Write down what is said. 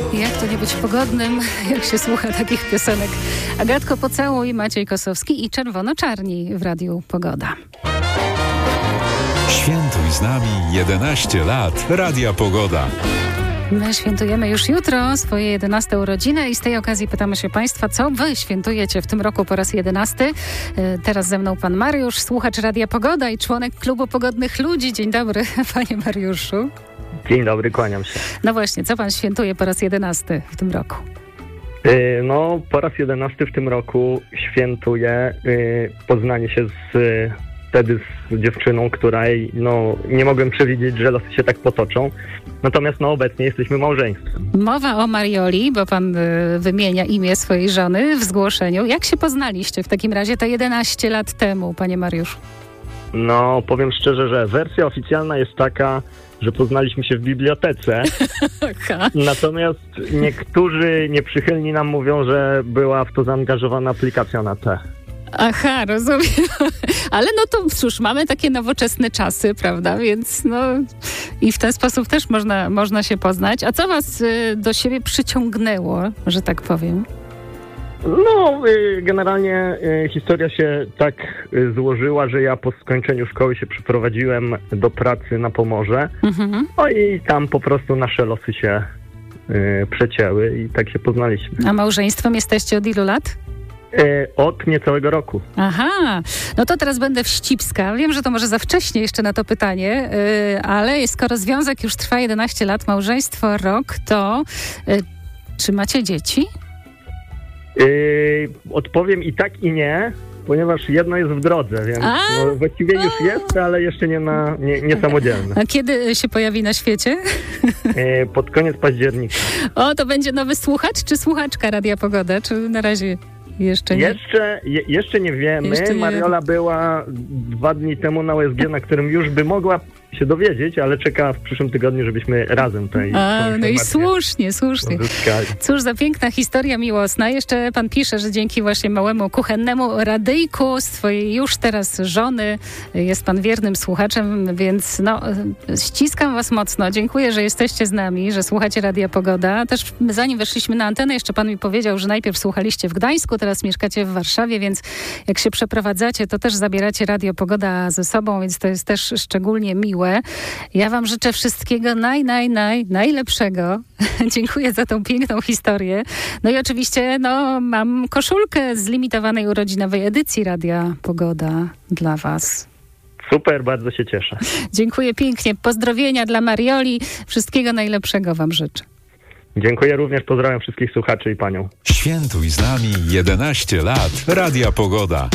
Jak to nie być pogodnym, jak się słucha takich piosenek. Agatko Pocałuj, Maciej Kosowski i Czerwono-Czarni w Radiu Pogoda. Świętuj z nami 11 lat Radia Pogoda. My świętujemy już jutro swoje 11 urodziny i z tej okazji pytamy się Państwa, co Wy świętujecie w tym roku po raz 11. Teraz ze mną Pan Mariusz, słuchacz Radia Pogoda i członek Klubu Pogodnych Ludzi. Dzień dobry, Panie Mariuszu. Dzień dobry, kłaniam się. No właśnie, co Pan świętuje po raz 11 w tym roku? No, po raz 11 w tym roku świętuję poznanie się wtedy z dziewczyną, której nie mogłem przewidzieć, że losy się tak potoczą. Natomiast obecnie jesteśmy małżeństwem. Mowa o Marioli, bo Pan wymienia imię swojej żony w zgłoszeniu. Jak się poznaliście w takim razie te 11 lat temu, Panie Mariuszu? No, powiem szczerze, że wersja oficjalna jest taka, że poznaliśmy się w bibliotece. Natomiast niektórzy nieprzychylni nam mówią, że była w to zaangażowana aplikacja na T. Aha, rozumiem. Ale to cóż, mamy takie nowoczesne czasy, prawda? Więc i w ten sposób też można się poznać. A co was do siebie przyciągnęło, że tak powiem? Generalnie historia się tak złożyła, że ja po skończeniu szkoły się przeprowadziłem do pracy na Pomorze. Mhm. I tam po prostu nasze losy się przecięły i tak się poznaliśmy. A małżeństwem jesteście od ilu lat? Od niecałego roku. Aha, to teraz będę wścibska. Wiem, że to może za wcześnie jeszcze na to pytanie, ale skoro związek już trwa 11 lat, małżeństwo rok, to czy macie dzieci? Odpowiem i tak, i nie, ponieważ jedno jest w drodze, więc właściwie już jest, ale jeszcze nie samodzielne. A kiedy się pojawi na świecie? Pod koniec października. To będzie nowy słuchacz czy słuchaczka Radia Pogoda? Czy na razie jeszcze nie? Jeszcze nie wiemy. Mariola była 2 dni temu na USG, na którym już by mogła się dowiedzieć, ale czeka w przyszłym tygodniu, żebyśmy razem tej i słusznie. Uzyskali. Cóż za piękna historia miłosna. Jeszcze pan pisze, że dzięki właśnie małemu kuchennemu radyjku swojej już teraz żony jest pan wiernym słuchaczem, więc ściskam was mocno. Dziękuję, że jesteście z nami, że słuchacie Radia Pogoda. Też zanim weszliśmy na antenę, jeszcze pan mi powiedział, że najpierw słuchaliście w Gdańsku, teraz mieszkacie w Warszawie, więc jak się przeprowadzacie, to też zabieracie Radio Pogoda ze sobą, więc to jest też szczególnie miłe. Ja wam życzę wszystkiego najlepszego. Dziękuję za tą piękną historię. I oczywiście mam koszulkę z limitowanej urodzinowej edycji Radia Pogoda dla was. Super, bardzo się cieszę. Dziękuję pięknie. Pozdrowienia dla Marioli. Wszystkiego najlepszego wam życzę. Dziękuję również, pozdrawiam wszystkich słuchaczy i panią. Świętuj z nami 11 lat Radia Pogoda.